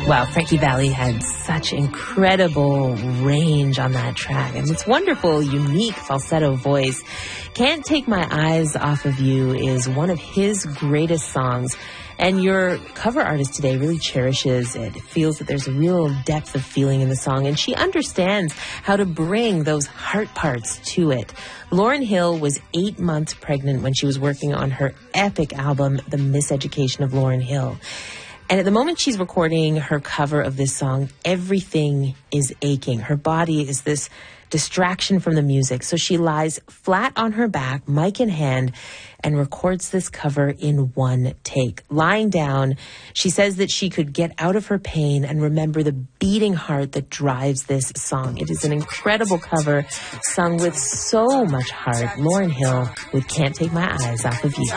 Wow, Frankie Valli had such incredible range on that track. And it's wonderful, unique falsetto voice. Can't Take My Eyes Off of You is one of his greatest songs. And your cover artist today really cherishes it. It feels that there's a real depth of feeling in the song. And she understands how to bring those heart parts to it. Lauryn Hill was 8 months pregnant when she was working on her epic album, The Miseducation of Lauryn Hill. And at the moment she's recording her cover of this song, everything is aching. Her body is this distraction from the music. So she lies flat on her back, mic in hand, and records this cover in one take. Lying down, she says that she could get out of her pain and remember the beating heart that drives this song. It is an incredible cover, sung with so much heart. Lauryn Hill with Can't Take My Eyes Off of You.